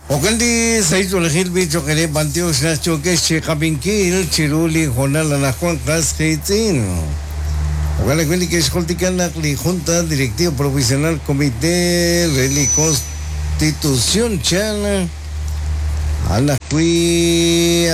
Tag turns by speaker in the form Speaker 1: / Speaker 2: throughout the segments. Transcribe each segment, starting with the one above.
Speaker 1: Okandi Saito Lahil Bicho Kere Bantios Nachoke Shekabinkil Chiruli Jonal Anajuan Class 18. Ojalá que escoltican la Junta Directiva Provisional Comité Reli Constitución Chana a la Cui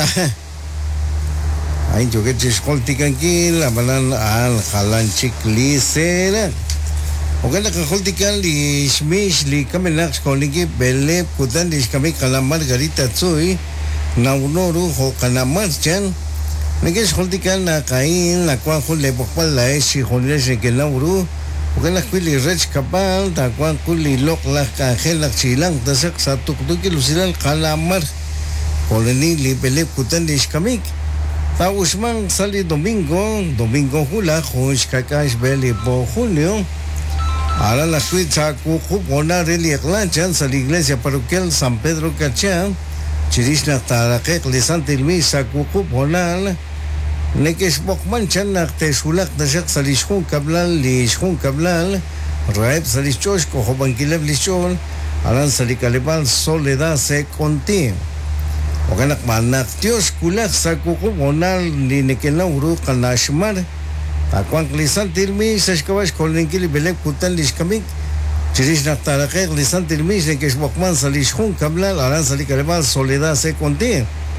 Speaker 1: Ay, yo que escoltican aquí la balan al Jalan Chiclicera. Ojalá que escoltican li Shmish li Kamenax Koliki Bele Putan li Shkamik a la Margarita Tsui Naunoru o Kanamarchan. Nagis escoltican la Caín la cual le bocpal la Eshi Jones que Nauru. Ojalá que li Rech Kapal ta cual li Lok la Cajela Chilang Tasak Satuk Luciral Kalamar Koleni li Bele Putan li Shkamik. Ta Usman sali domingo hula Josh Kakash Beli po Julio. Ahora la suiza Cucupona Reli Eclanchan a la iglesia parroquial San Pedro Cachán, Chirishna Tarakek, Lisante Misa Cucuponal, Nekes Bokmanchan, Tesulak, Dashak Salishun Kablal, Lishun Kablal, Raeb Salichosh, Cojobanquilev Lishol, Alan Salicalebal, Soledad Se Conti. Okanak Manak, Dios Kulak Sacucuponal, Linekenauru, Kanashmar. Akuan lisan tirmi sashkawash kolnenkili belek kutan lishkamik chirishna tarakek lisan tirmi nekesh bokman salishun kablal aran salikalebal soledad se conti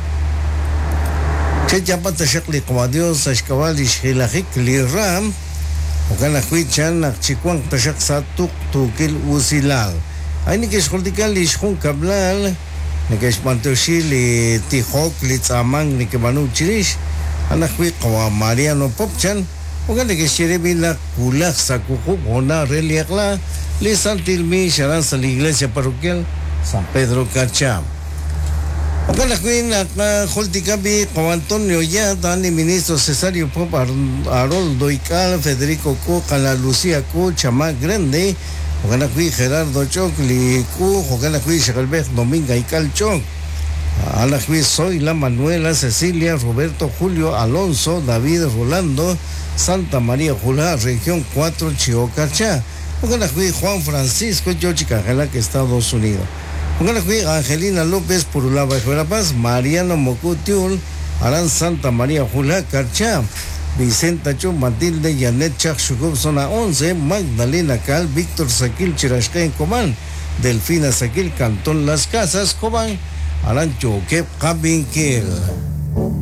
Speaker 1: che chapat shakli qwadios sashkawal ishilahik liram okana huichan nakchikuan tashak satuk tukil usilal ay nekesh koltikal lishun kablal nekesh pantoshi li tihok li tsamang nikebanu chirish anakwi qwa mariano popchan. Ojalá que Sherebi la Kulak Sakuku Bona Reliakla le santilmi Sharan a la iglesia parroquial San Pedro Cachá. Ojalá que la Holtikabi Juan Antonio ya Dani ministro Cesario Pop Haroldo Ical Federico Coca la Lucía Co Chamac Grande. Ojalá que Gerardo Choc Licu ojalá que Shagalbej Dominga Ical Choc. A la juez soy la Manuela, Cecilia, Roberto, Julio, Alonso, David, Rolando, Santa María Julá, región 4, Chiocachá. Ojalá juez Juan Francisco, Yochicajala, que Estados Unidos. Ojalá juez Angelina López, Purulaba, La Paz, Mariano Mocutiul, Arán Santa María Julá, Carchá. Vicenta Cho, Matilde, Janet Chak, Shukub, zona 11, Magdalena Cal, Víctor Saquil, Chirashken, Comán, Delfina Saquil, Cantón Las Casas, Cobán. Alancho que Kabinkel.